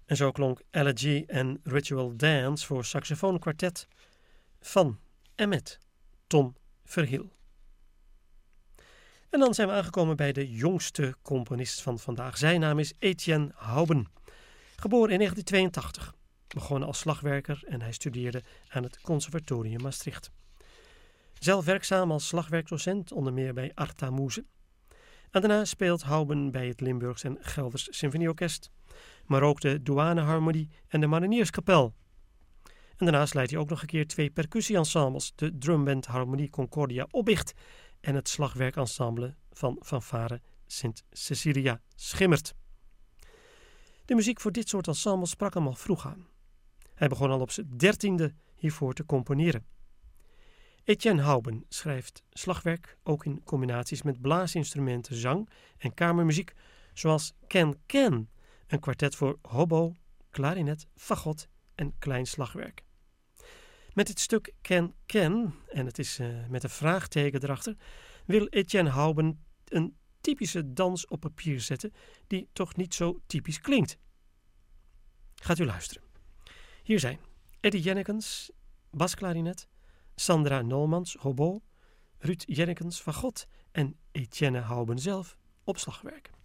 En zo klonk Elegy en Ritual Dance voor saxofoonkwartet van en met Ton Verhiel. En dan zijn we aangekomen bij de jongste componist van vandaag. Zijn naam is Etienne Houben. Geboren in 1982. Begonnen als slagwerker en hij studeerde aan het Conservatorium Maastricht. Zelf werkzaam als slagwerkdocent, onder meer bij Arta Moeze. En daarna speelt Houben bij het Limburgs en Gelders Symfonieorkest, maar ook de Douaneharmonie en de Marinierskapel. En daarnaast leidt hij ook nog een keer 2 percussieensembles, de drumband Harmonie Concordia Opbicht en het slagwerkensemble van Fanfare Sint Cecilia Schimmert. De muziek voor dit soort ensembles sprak hem al vroeg aan. Hij begon al op zijn 13e hiervoor te componeren. Etienne Houben schrijft slagwerk ook in combinaties met blaasinstrumenten, zang en kamermuziek, zoals Ken Ken, een kwartet voor hobo, klarinet, fagot en klein slagwerk. Met het stuk Ken Ken, en het is met een vraagteken erachter, wil Etienne Houben een typische dans op papier zetten die toch niet zo typisch klinkt. Gaat u luisteren. Hier zijn Eddie Jennekens, basklarinet, Sandra Nolmans, hobo, Ruud Jennekens, fagot en Etienne Houben zelf op slagwerk.